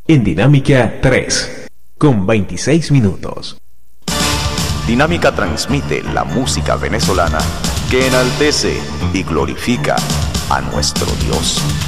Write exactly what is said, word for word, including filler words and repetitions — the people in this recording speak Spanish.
en Dinámica tres, con veintiséis minutos. Dinámica transmite la música venezolana que enaltece y glorifica a nuestro Dios.